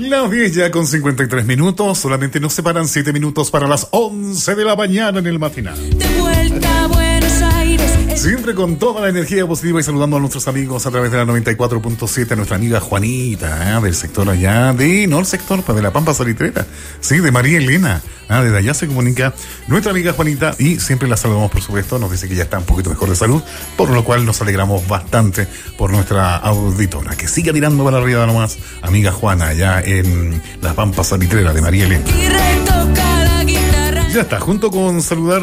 Las 10 ya con 53 minutos, solamente nos separan 7 minutos para las 11 de la mañana en el matinal. De vuelta a Buenos Aires. Siempre con toda la energía positiva y saludando a nuestros amigos a través de la 94.7, a nuestra amiga Juanita, del sector allá, no el sector, de la Pampa Salitrera, sí, de María Elena, desde allá se comunica nuestra amiga Juanita y siempre la saludamos, por supuesto, nos dice que ya está un poquito mejor de salud, por lo cual nos alegramos bastante por nuestra auditora, que siga tirando para arriba nomás, amiga Juana, allá en la Pampa Salitrera de María Elena. Y retoca la guitarra. Ya está, junto con saludar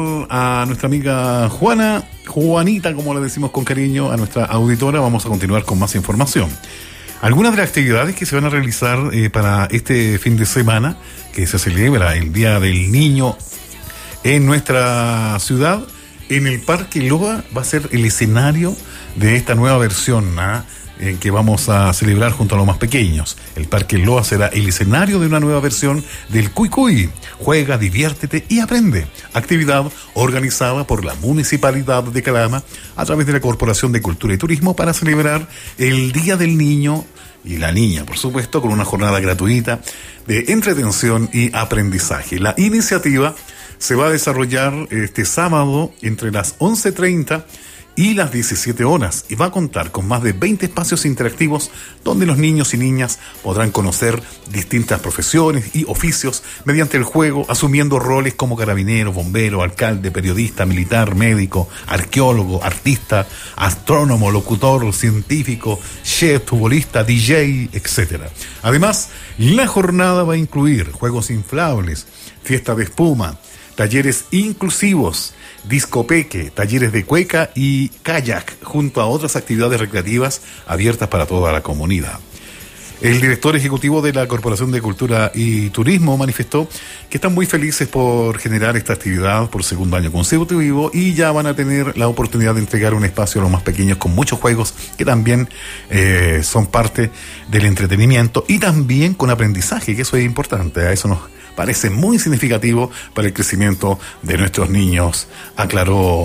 a nuestra amiga Juanita, como le decimos con cariño, a nuestra auditora, vamos a continuar con más información. Algunas de las actividades que se van a realizar para este fin de semana, que se celebra el Día del Niño en nuestra ciudad, en el Parque Loa va a ser el escenario de esta nueva versión, en que vamos a celebrar junto a los más pequeños. El Parque Loa será el escenario de una nueva versión del Cuy Cuy. Juega, diviértete y aprende. Actividad organizada por la Municipalidad de Calama a través de la Corporación de Cultura y Turismo para celebrar el Día del Niño y la Niña, por supuesto, con una jornada gratuita de entretención y aprendizaje. La iniciativa se va a desarrollar este sábado entre las 11:30 y las 17 horas y va a contar con más de 20 espacios interactivos donde los niños y niñas podrán conocer distintas profesiones y oficios mediante el juego, asumiendo roles como carabinero, bombero, alcalde, periodista, militar, médico, arqueólogo, artista, astrónomo, locutor, científico, chef, futbolista, DJ, etc. Además, la jornada va a incluir juegos inflables, fiesta de espuma, talleres inclusivos, discopeque, talleres de cueca y kayak, junto a otras actividades recreativas abiertas para toda la comunidad. El director ejecutivo de la Corporación de Cultura y Turismo manifestó que están muy felices por generar esta actividad por segundo año consecutivo y ya van a tener la oportunidad de entregar un espacio a los más pequeños con muchos juegos que también son parte del entretenimiento y también con aprendizaje, que eso es importante, a eso nos parece muy significativo para el crecimiento de nuestros niños, aclaró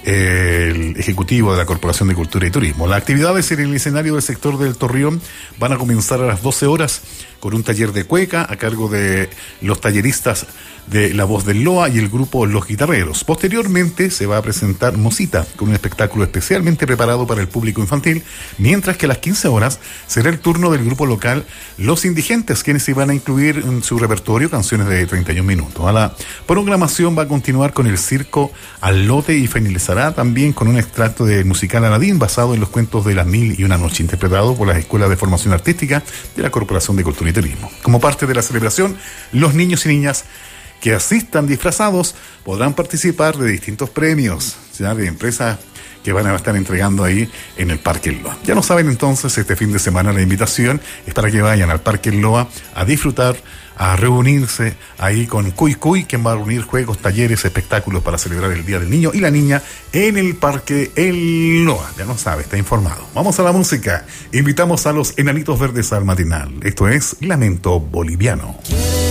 el ejecutivo de la Corporación de Cultura y Turismo. Las actividades en el escenario del sector del Torreón van a comenzar a las 12 horas con un taller de cueca a cargo de los talleristas de La Voz del Loa y el grupo Los Guitarreros. Posteriormente se va a presentar Mosita con un espectáculo especialmente preparado para el público infantil, mientras que a las 15 horas será el turno del grupo local Los Indigentes, quienes se van a incluir en su repertorio canciones de 31 minutos. A la programación va a continuar con el circo Al Lote y finalizará también con un extracto del musical Aladín basado en los cuentos de Las Mil y una Noche, interpretado por las escuelas de formación artística de la Corporación de Cultura y Turismo. Como parte de la celebración, los niños y niñas que asistan disfrazados podrán participar de distintos premios, ya de empresas que van a estar entregando ahí en el Parque Loa. Ya lo saben entonces, este fin de semana la invitación es para que vayan al Parque Loa a disfrutar, a reunirse ahí con Cuy Cuy, quien va a reunir juegos, talleres, espectáculos para celebrar el Día del Niño y la Niña en el Parque Loa. Ya lo sabe, está informado. Vamos a la música. Invitamos a los Enanitos Verdes al matinal. Esto es Lamento Boliviano.